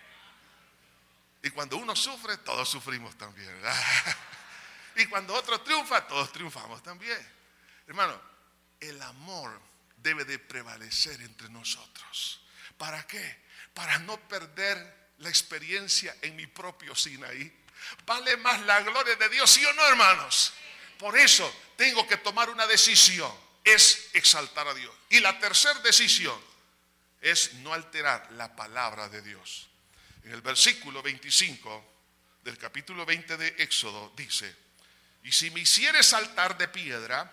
Y cuando uno sufre, todos sufrimos también, ¿verdad? Y cuando otro triunfa, todos triunfamos también. Hermano, el amor debe de prevalecer entre nosotros. ¿Para qué? Para no perder la experiencia en mi propio Sinaí. Vale más la gloria de Dios, ¿sí o no, hermanos? Por eso tengo que tomar una decisión, es exaltar a Dios. Y la tercera decisión es no alterar la palabra de Dios. En el versículo 25 del capítulo 20 de Éxodo dice, y si me hicieres altar de piedra,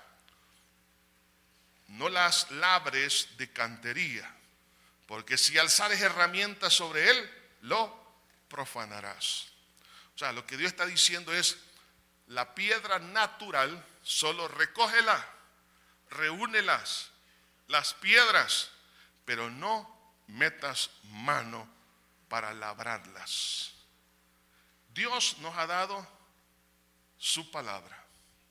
no las labres de cantería, porque si alzares herramientas sobre él, lo profanarás. O sea, lo que Dios está diciendo es, la piedra natural, solo recógela, reúnelas, las piedras, pero no metas mano para labrarlas. Dios nos ha dado su palabra.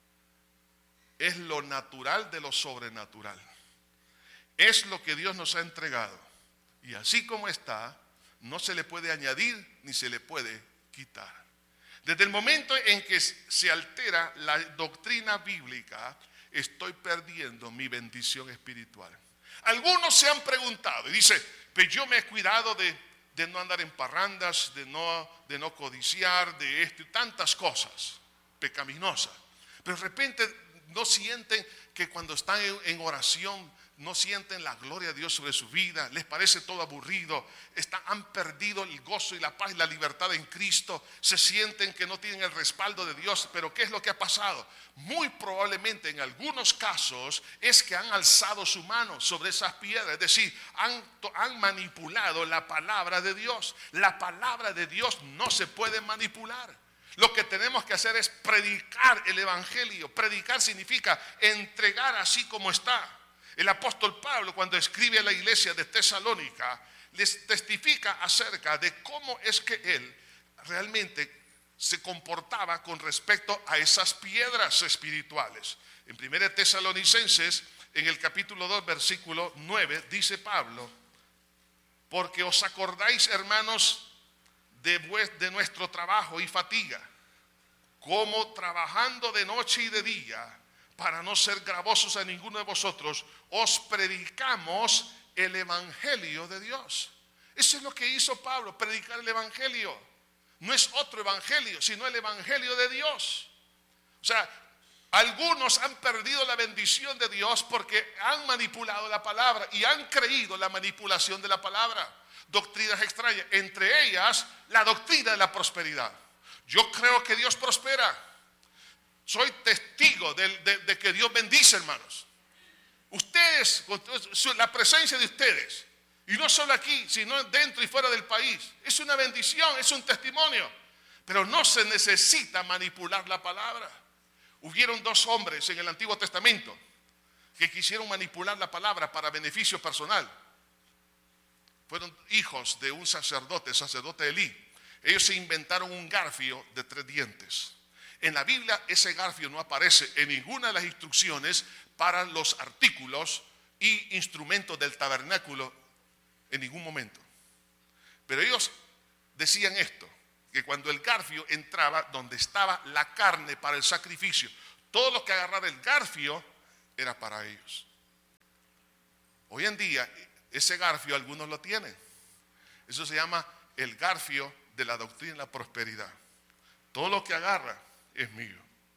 Es lo natural de lo sobrenatural. Es lo que Dios nos ha entregado. Y así como está, no se le puede añadir ni se le puede quitar. Desde el momento en que se altera la doctrina bíblica, estoy perdiendo mi bendición espiritual. Algunos se han preguntado y dicen, pero yo me he cuidado de no andar en parrandas, de no codiciar, de esto y tantas cosas pecaminosas. Pero de repente no sienten que cuando están en oración, no sienten la gloria de Dios sobre su vida, les parece todo aburrido, han perdido el gozo y la paz y la libertad en Cristo, se sienten que no tienen el respaldo de Dios. Pero ¿qué es lo que ha pasado? Muy probablemente en algunos casos es que han alzado su mano sobre esas piedras, es decir, han manipulado la palabra de Dios. La palabra de Dios no se puede manipular. Lo que tenemos que hacer es predicar el evangelio. Predicar significa entregar así como está. El apóstol Pablo, cuando escribe a la iglesia de Tesalónica, les testifica acerca de cómo es que él realmente se comportaba con respecto a esas piedras espirituales. En 1 Tesalonicenses, en el capítulo 2, versículo 9, dice Pablo, porque os acordáis, hermanos, de nuestro trabajo y fatiga, como trabajando de noche y de día, para no ser gravosos a ninguno de vosotros, os predicamos el evangelio de Dios. Eso es lo que hizo Pablo, predicar el evangelio. No es otro evangelio, sino el evangelio de Dios. O sea, algunos han perdido la bendición de Dios porque han manipulado la palabra y han creído la manipulación de la palabra. Doctrinas extrañas, entre ellas la doctrina de la prosperidad. Yo creo que Dios prospera. Soy testigo de que Dios bendice, hermanos. Ustedes, la presencia de ustedes, y no solo aquí, sino dentro y fuera del país, es una bendición, es un testimonio. Pero no se necesita manipular la palabra. Hubieron dos hombres en el Antiguo Testamento que quisieron manipular la palabra para beneficio personal. fueron hijos de un sacerdote Elí. Ellos se inventaron un garfio de 3 dientes. En la Biblia ese garfio no aparece en ninguna de las instrucciones para los artículos y instrumentos del tabernáculo en ningún momento. Pero ellos decían esto, que cuando el garfio entraba donde estaba la carne para el sacrificio, todo lo que agarraba el garfio era para ellos. Hoy en día ese garfio algunos lo tienen. Eso se llama el garfio de la doctrina de la prosperidad. Todo lo que agarra es mío.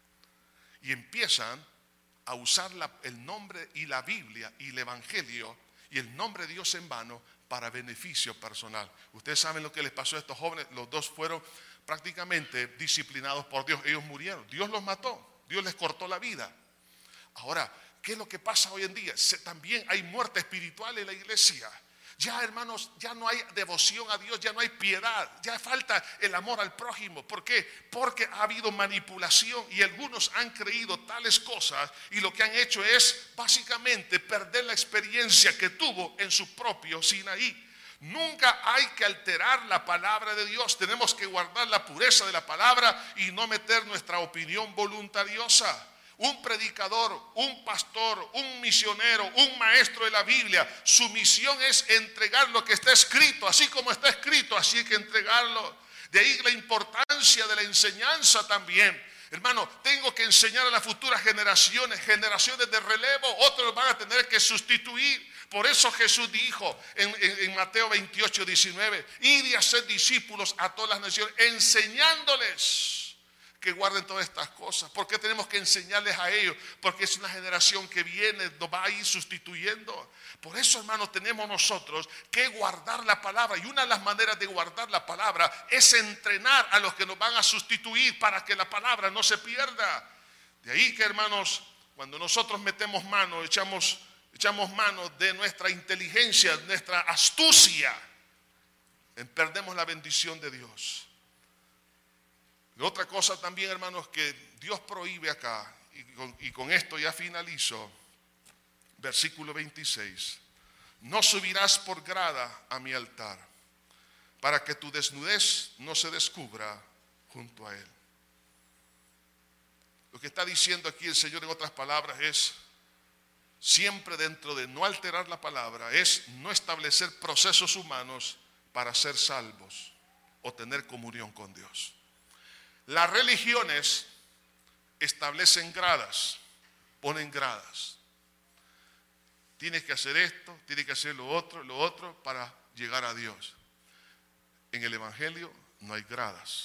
Y empiezan a usar el nombre y la Biblia y el Evangelio y el nombre de Dios en vano para beneficio personal. Ustedes saben lo que les pasó a estos jóvenes. Los dos fueron prácticamente disciplinados por Dios. Ellos murieron. Dios los mató. Dios les cortó la vida. Ahora, ¿qué es lo que pasa hoy en día? También hay muerte espiritual en la iglesia. Ya, hermanos, ya no hay devoción a Dios, ya no hay piedad, ya falta el amor al prójimo. ¿Por qué? Porque ha habido manipulación y algunos han creído tales cosas y lo que han hecho es básicamente perder la experiencia que tuvo en su propio Sinaí. Nunca hay que alterar la palabra de Dios. Tenemos que guardar la pureza de la palabra y no meter nuestra opinión voluntariosa. Un predicador, un pastor, un misionero, un maestro de la Biblia, su misión es entregar lo que está escrito, así como está escrito, así hay que entregarlo. De ahí la importancia de la enseñanza también. Hermano, tengo que enseñar a las futuras generaciones de relevo, otros van a tener que sustituir. Por eso Jesús dijo en Mateo 28, 19, id y haced discípulos a todas las naciones, enseñándoles que guarden todas estas cosas. ¿Por qué tenemos que enseñarles a ellos? Porque es una generación que viene, nos va a ir sustituyendo. Por eso, hermanos, tenemos nosotros que guardar la palabra. Y una de las maneras de guardar la palabra es entrenar a los que nos van a sustituir para que la palabra no se pierda. De ahí que, hermanos, cuando nosotros metemos mano, echamos mano de nuestra inteligencia, de nuestra astucia, perdemos la bendición de Dios. Y otra cosa también, hermanos, que Dios prohíbe acá, y con esto ya finalizo, versículo 26. No subirás por grada a mi altar, para que tu desnudez no se descubra junto a él. Lo que está diciendo aquí el Señor en otras palabras es, siempre dentro de no alterar la palabra, es no establecer procesos humanos para ser salvos o tener comunión con Dios. Las religiones establecen gradas, ponen gradas. Tienes que hacer esto, tienes que hacer lo otro para llegar a Dios. En el Evangelio no hay gradas.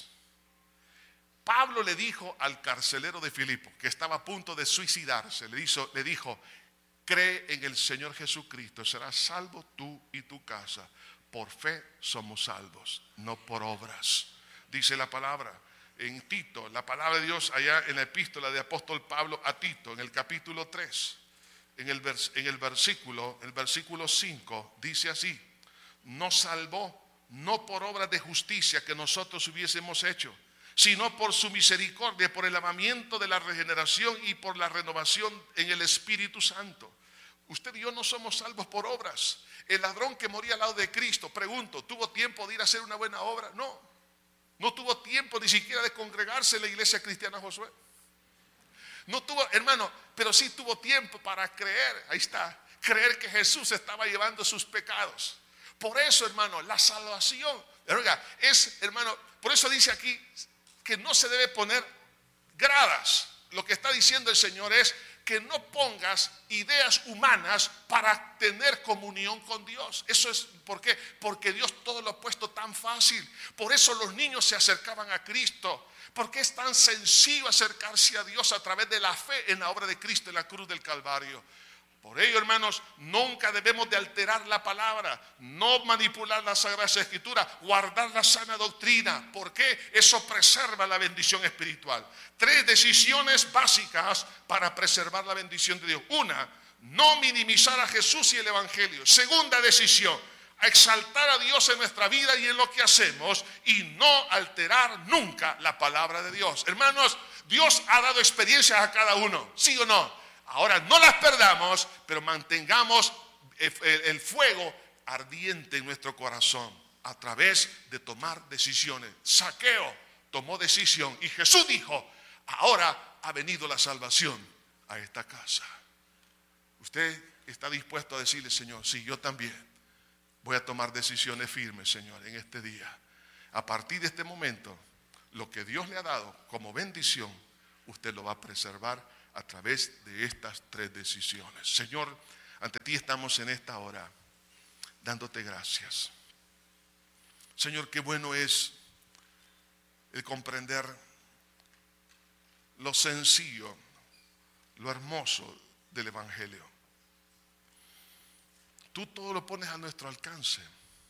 Pablo le dijo al carcelero de Filipo, que estaba a punto de suicidarse, le dijo, cree en el Señor Jesucristo, serás salvo tú y tu casa. Por fe somos salvos, no por obras. Dice la palabra. En Tito, la palabra de Dios allá en la epístola de apóstol Pablo a Tito, en el capítulo 3, en el versículo 5, dice así, nos salvó no por obras de justicia que nosotros hubiésemos hecho, sino por su misericordia, por el lavamiento de la regeneración y por la renovación en el Espíritu Santo. Usted y yo no somos salvos por obras. El ladrón que moría al lado de Cristo, pregunto, ¿tuvo tiempo de ir a hacer una buena obra? No tuvo tiempo ni siquiera de congregarse en la iglesia cristiana Josué. No tuvo, hermano, pero sí tuvo tiempo para creer. Ahí está, creer que Jesús estaba llevando sus pecados. Por eso, hermano, la salvación, hermano, por eso dice aquí que no se debe poner gradas. Lo que está diciendo el Señor es que no pongas ideas humanas para tener comunión con Dios. Eso es, ¿por qué? Porque Dios todo lo ha puesto tan fácil. Por eso los niños se acercaban a Cristo. Porque es tan sencillo acercarse a Dios a través de la fe en la obra de Cristo en la cruz del Calvario. Por ello, hermanos, nunca debemos de alterar la palabra, no manipular la Sagrada Escritura, guardar la sana doctrina. ¿Por qué? Eso preserva la bendición espiritual. 3 decisiones básicas para preservar la bendición de Dios. Una, no minimizar a Jesús y el Evangelio. Segunda decisión, exaltar a Dios en nuestra vida y en lo que hacemos y no alterar nunca la palabra de Dios. Hermanos, Dios ha dado experiencias a cada uno, ¿sí o no? Ahora no las perdamos, pero mantengamos el fuego ardiente en nuestro corazón a través de tomar decisiones. Zaqueo tomó decisión y Jesús dijo: ahora ha venido la salvación a esta casa. Usted está dispuesto a decirle: Señor, sí, yo también voy a tomar decisiones firmes, Señor, en este día. A partir de este momento, lo que Dios le ha dado como bendición, usted lo va a preservar a través de estas 3 decisiones. Señor, ante ti estamos en esta hora dándote gracias. Señor, qué bueno es el comprender lo sencillo, lo hermoso del Evangelio. Tú todo lo pones a nuestro alcance,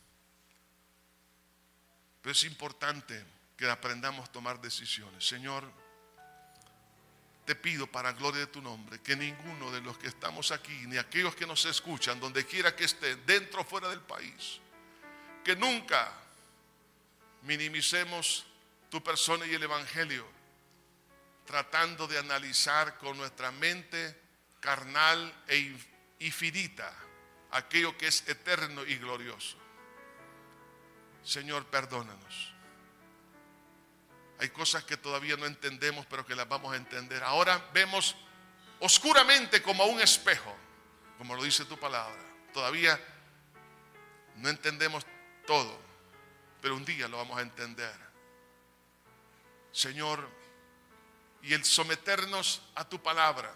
pero es importante que aprendamos a tomar decisiones. Señor, te pido para gloria de tu nombre que ninguno de los que estamos aquí, ni aquellos que nos escuchan, donde quiera que estén, dentro o fuera del país, que nunca minimicemos tu persona y el Evangelio, tratando de analizar con nuestra mente carnal y finita aquello que es eterno y glorioso. Señor, perdónanos. Hay cosas que todavía no entendemos, pero que las vamos a entender. Ahora vemos oscuramente como a un espejo, como lo dice tu palabra. Todavía no entendemos todo, pero un día lo vamos a entender. Señor, y el someternos a tu palabra,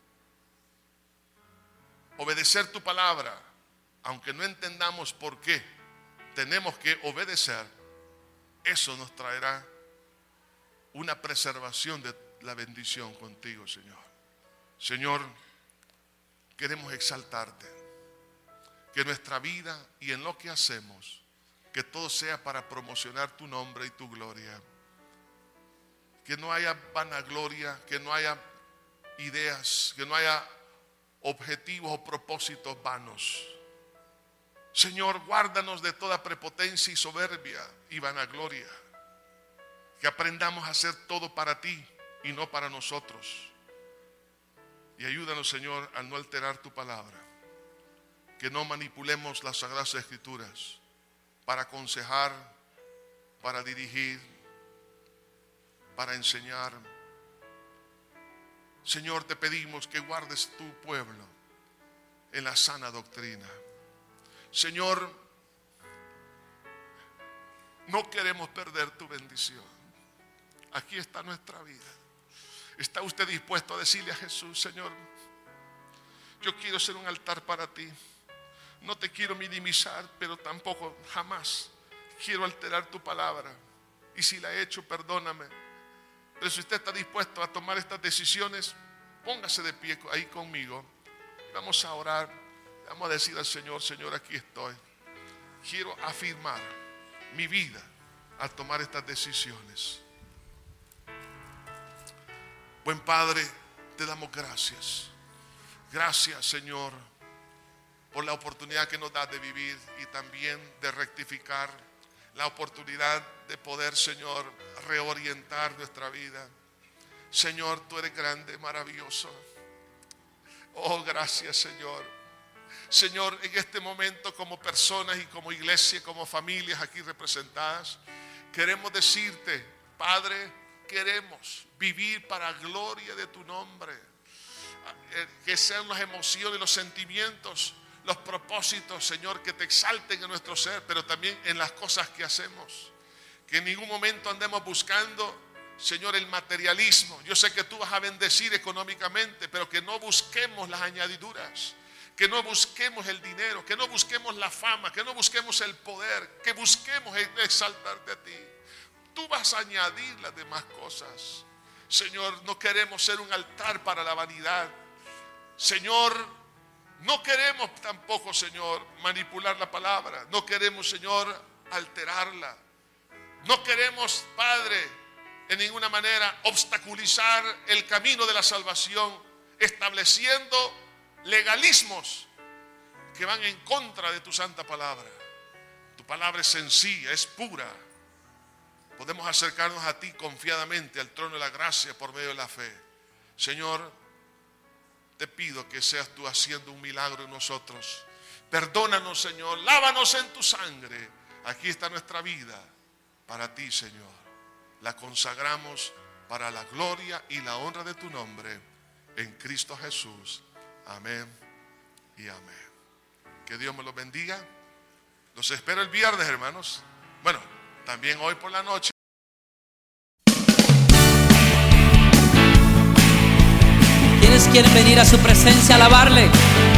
obedecer tu palabra, aunque no entendamos por qué tenemos que obedecer, eso nos traerá una preservación de la bendición contigo, Señor. Señor, queremos exaltarte, que nuestra vida y en lo que hacemos, que todo sea para promocionar tu nombre y tu gloria. Que no haya vanagloria, que no haya ideas, que no haya objetivos o propósitos vanos. Señor, guárdanos de toda prepotencia y soberbia y vanagloria. Que aprendamos a hacer todo para ti y no para nosotros. Y ayúdanos, Señor, a no alterar tu palabra. Que no manipulemos las Sagradas Escrituras para aconsejar, para dirigir, para enseñar. Señor, te pedimos que guardes tu pueblo en la sana doctrina. Señor, no queremos perder tu bendición. Aquí está nuestra vida. ¿Está usted dispuesto a decirle a Jesús: Señor, yo quiero ser un altar para ti? No te quiero minimizar, pero tampoco jamás quiero alterar tu palabra. Y si la he hecho, perdóname. Pero si usted está dispuesto a tomar estas decisiones, póngase de pie ahí conmigo. Vamos a orar. Vamos a decir al Señor: Señor, aquí estoy. Quiero afirmar mi vida al tomar estas decisiones. Buen Padre, te damos gracias. Gracias, Señor, por la oportunidad que nos das de vivir y también de rectificar, la oportunidad de poder, Señor, reorientar nuestra vida. Señor, tú eres grande, maravilloso. Oh, gracias, Señor. Señor, en este momento, como personas y como iglesia, como familias aquí representadas, queremos decirte: Padre, queremos vivir para gloria de tu nombre. Que sean las emociones, los sentimientos, los propósitos, Señor, que te exalten en nuestro ser, pero también en las cosas que hacemos. Que en ningún momento andemos buscando, Señor, el materialismo. Yo sé que tú vas a bendecir económicamente, pero que no busquemos las añadiduras, que no busquemos el dinero, que no busquemos la fama, que no busquemos el poder, que busquemos exaltarte a ti. Tú vas a añadir las demás cosas. Señor, no queremos ser un altar para la vanidad. Señor, no queremos tampoco, Señor, manipular la palabra. No queremos, Señor, alterarla. No queremos, Padre, en ninguna manera obstaculizar el camino de la salvación, estableciendo legalismos que van en contra de tu santa palabra. Tu palabra es sencilla, es pura. Podemos acercarnos a ti confiadamente al trono de la gracia por medio de la fe. Señor, te pido que seas tú haciendo un milagro en nosotros. Perdónanos, Señor. Lávanos en tu sangre. Aquí está nuestra vida para ti, Señor. La consagramos para la gloria y la honra de tu nombre en Cristo Jesús. Amén y amén. Que Dios me los bendiga. Los espero el viernes, hermanos. Bueno, también hoy por la noche. ¿Quiénes quieren venir a su presencia a alabarle?